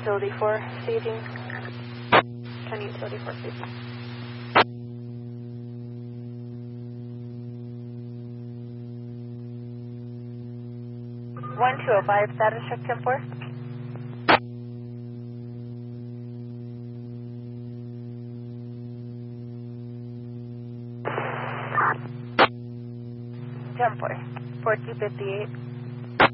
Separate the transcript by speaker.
Speaker 1: Utility 4 staging. County Utility 4 staging. One 205 status check 10-4. Jump 4, 4258.